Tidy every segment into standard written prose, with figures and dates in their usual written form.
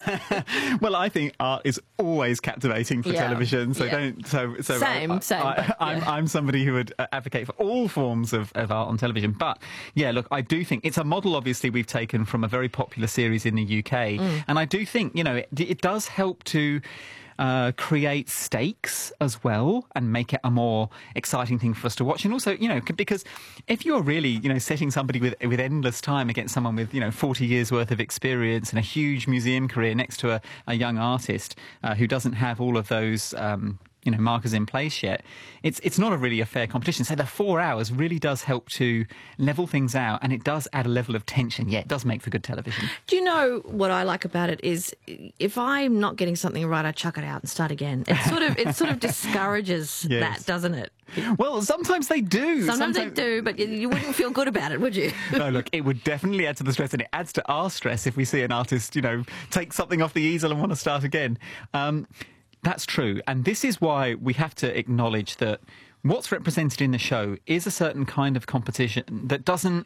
Well, I think art is always captivating for television. So don't. So same. I'm somebody who would advocate for all forms of art on television. But yeah, look, I do think it's a model. Obviously, we've taken from a very popular series in the UK, and I do think it does help to create stakes as well and make it a more exciting thing for us to watch. And also, because if you're really, setting somebody with endless time against someone with, 40 years worth of experience and a huge museum career next to a young artist who doesn't have all of those markers in place yet, it's not really a fair competition. So the 4 hours really does help to level things out, and it does add a level of tension. Yeah, it does make for good television. Do you know what I like about it is if I'm not getting something right, I chuck it out and start again. It sort of discourages that, doesn't it? Well, sometimes they do. Sometimes they do, but you wouldn't feel good about it, would you? No, look, it would definitely add to the stress, and it adds to our stress if we see an artist, take something off the easel and want to start again. That's true. And this is why we have to acknowledge that what's represented in the show is a certain kind of competition that doesn't,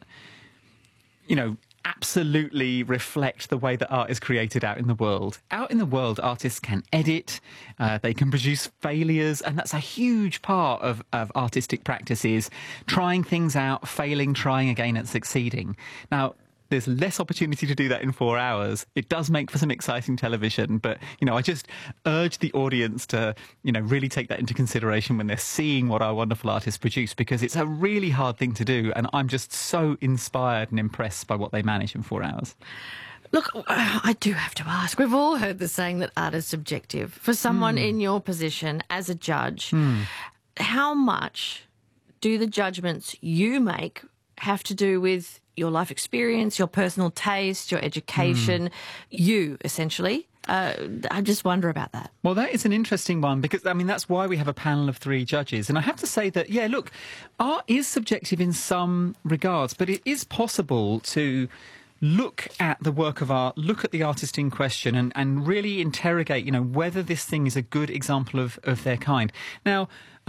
absolutely reflect the way that art is created out in the world. Out in the world, artists can edit, they can produce failures, and that's a huge part of artistic practices, trying things out, failing, trying again and succeeding. Now, there's less opportunity to do that in 4 hours. It does make for some exciting television, but, I just urge the audience to, really take that into consideration when they're seeing what our wonderful artists produce, because it's a really hard thing to do, and I'm just so inspired and impressed by what they manage in 4 hours. Look, I do have to ask, we've all heard the saying that art is subjective. For someone in your position as a judge, how much do the judgments you make have to do with your life experience, your personal taste, your education, you, essentially? I just wonder about that. Well, that is an interesting one because, that's why we have a panel of 3 judges. And I have to say that, look, art is subjective in some regards, but it is possible to look at the work of art, look at the artist in question and really interrogate, whether this thing is a good example of their kind. Now,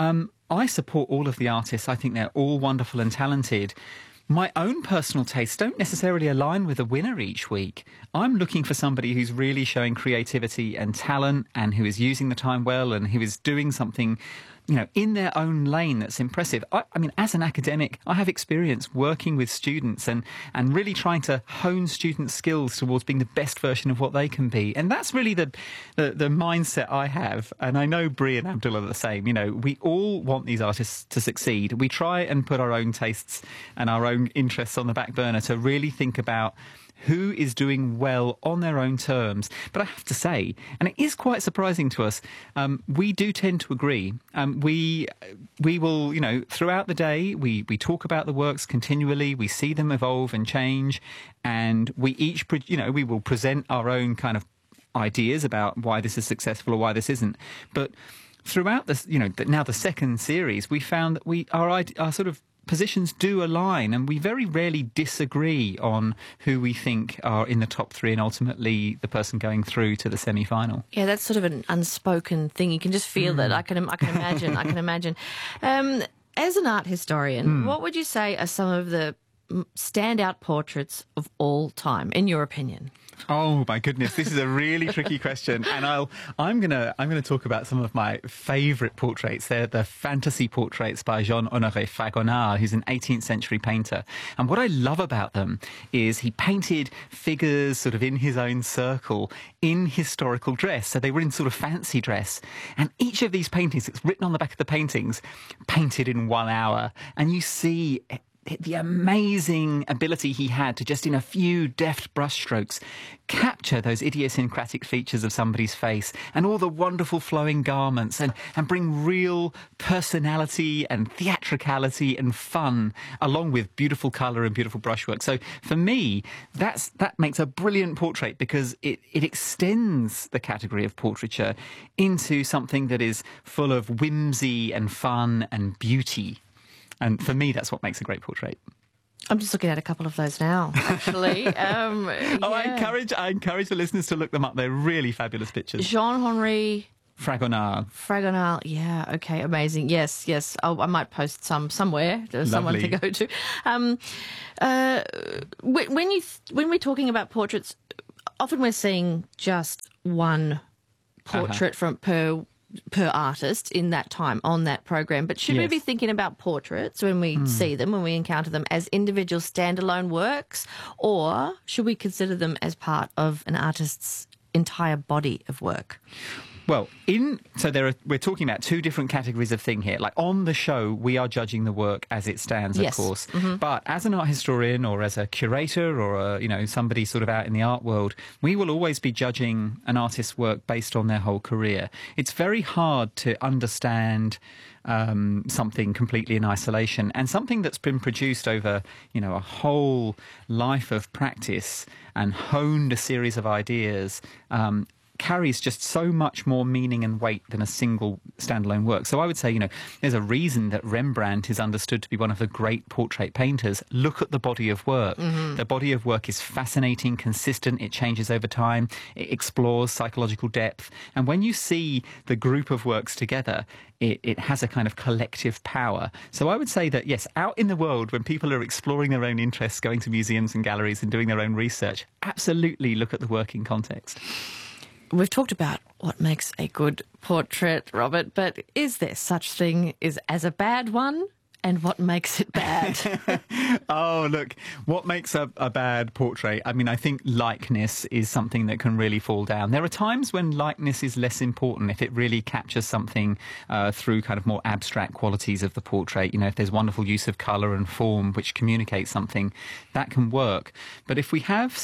I support all of the artists. I think they're all wonderful and talented. My own personal tastes don't necessarily align with a winner each week. I'm looking for somebody who's really showing creativity and talent and who is using the time well and who is doing something, in their own lane that's impressive. As an academic, I have experience working with students and really trying to hone students' skills towards being the best version of what they can be. And that's really the mindset I have. And I know Brie and Abdul are the same. We all want these artists to succeed. We try and put our own tastes and our own interests on the back burner to really think about who is doing well on their own terms. But I have to say, and it is quite surprising to us, we do tend to agree. We will, throughout the day, we talk about the works continually, we see them evolve and change, and we each, we will present our own kind of ideas about why this is successful or why this isn't. But throughout this, now the second series, we found that our sort of positions do align, and we very rarely disagree on who we think are in the top 3 and ultimately the person going through to the semi-final. Yeah, that's sort of an unspoken thing. You can just feel that. I can imagine. I can imagine. As an art historian, what would you say are some of the standout portraits of all time, in your opinion? Oh my goodness, this is a really tricky question, and I'm gonna talk about some of my favourite portraits. They're the fantasy portraits by Jean-Honoré Fragonard, who's an 18th century painter. And what I love about them is he painted figures sort of in his own circle in historical dress, so they were in sort of fancy dress. And each of these paintings, it's written on the back of the paintings, painted in 1 hour, and you see the amazing ability he had to just in a few deft brushstrokes capture those idiosyncratic features of somebody's face and all the wonderful flowing garments and bring real personality and theatricality and fun along with beautiful colour and beautiful brushwork. So for me, that makes a brilliant portrait because it extends the category of portraiture into something that is full of whimsy and fun and beauty. And for me, that's what makes a great portrait. I'm just looking at a couple of those now, actually. Yeah. I encourage the listeners to look them up. They're really fabulous pictures. Jean-Henri Fragonard. Yeah, okay, amazing. Yes. I might post somewhere. There's someone to go to. When we're talking about portraits, often we're seeing just one portrait from per artist in that time on that program. But should we be thinking about portraits when we see them, when we encounter them, as individual standalone works, or should we consider them as part of an artist's entire body of work? Well, we're talking about two different categories of thing here. Like on the show, we are judging the work as it stands, of course. But as an art historian or as a curator or somebody sort of out in the art world, we will always be judging an artist's work based on their whole career. It's very hard to understand something completely in isolation, and something that's been produced over a whole life of practice and honed a series of ideas carries just so much more meaning and weight than a single standalone work. So I would say, there's a reason that Rembrandt is understood to be one of the great portrait painters. Look at the body of work. The body of work is fascinating, consistent, it changes over time, it explores psychological depth. And when you see the group of works together, it has a kind of collective power. So I would say that, yes, out in the world, when people are exploring their own interests, going to museums and galleries and doing their own research, absolutely look at the work in context. We've talked about what makes a good portrait, Robert, but is there such thing as a bad one? And what makes it bad? Oh, look, what makes a bad portrait? I mean, I think likeness is something that can really fall down. There are times when likeness is less important if it really captures something through kind of more abstract qualities of the portrait. If there's wonderful use of colour and form which communicates something, that can work. But if we have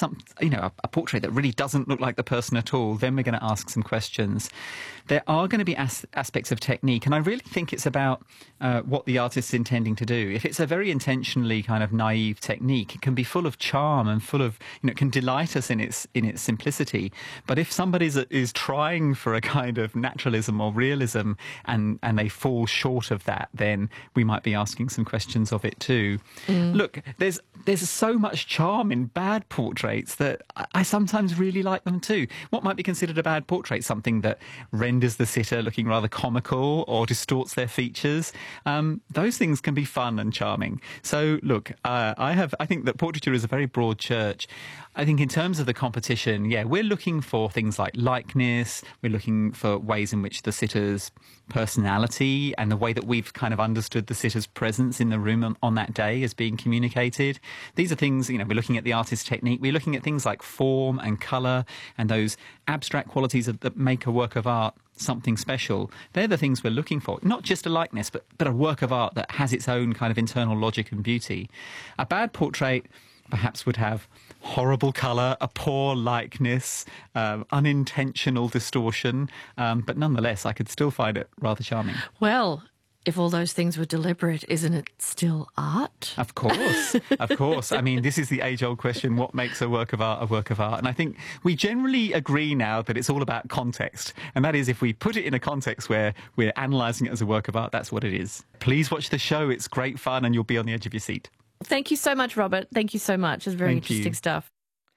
a portrait that really doesn't look like the person at all, then we're going to ask some questions. There are going to be aspects of technique, and I really think it's about what the artist's intending to do. If it's a very intentionally kind of naive technique, it can be full of charm and full of, it can delight us in its simplicity. But if somebody is trying for a kind of naturalism or realism and they fall short of that, then we might be asking some questions of it too. Look, there's so much charm in bad portraits that I sometimes really like them too. What might be considered a bad portrait? Something that renders the sitter looking rather comical or distorts their features. Those things can be fun and charming. So look, I think that portraiture is a very broad church. I think in terms of the competition, we're looking for things like likeness. We're looking for ways in which the sitter's personality and the way that we've kind of understood the sitter's presence in the room on that day is being communicated. These are things, we're looking at the artist's technique. We're looking at things like form and colour and those abstract qualities that make a work of art something special. They're the things we're looking for. Not just a likeness, but a work of art that has its own kind of internal logic and beauty. A bad portrait perhaps would have horrible colour, a poor likeness, unintentional distortion, but nonetheless, I could still find it rather charming. Well, if all those things were deliberate, isn't it still art? Of course, of course. I mean, this is the age-old question, what makes a work of art a work of art? And I think we generally agree now that it's all about context. And that is, if we put it in a context where we're analysing it as a work of art, that's what it is. Please watch the show. It's great fun and you'll be on the edge of your seat. Thank you so much, Robert. Thank you so much. It's very interesting stuff.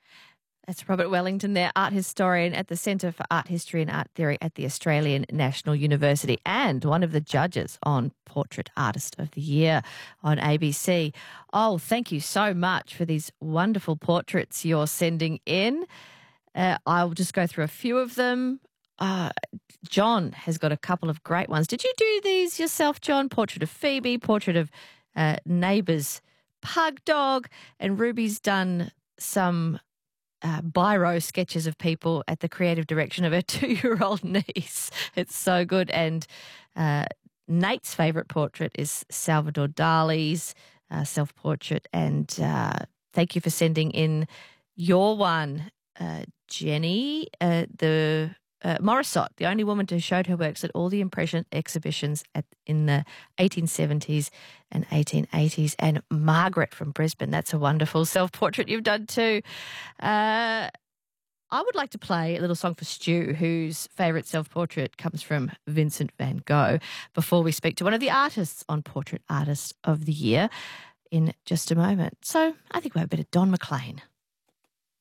That's Robert Wellington there, art historian at the Centre for Art History and Art Theory at the Australian National University and one of the judges on Portrait Artist of the Year on ABC. Oh, thank you so much for these wonderful portraits you're sending in. I'll just go through a few of them. John has got a couple of great ones. Did you do these yourself, John? Portrait of Phoebe, portrait of neighbour's pug dog, and Ruby's done some biro sketches of people at the creative direction of her 2-year-old niece. It's so good. And Nate's favourite portrait is Salvador Dali's self-portrait. And thank you for sending in your one, Jenny, Morisot, the only woman who showed her works at all the Impression exhibitions in the 1870s and 1880s. And Margaret from Brisbane, that's a wonderful self-portrait you've done too. I would like to play a little song for Stu, whose favourite self-portrait comes from Vincent van Gogh, before we speak to one of the artists on Portrait Artist of the Year in just a moment. So I think we have a bit of Don McLean.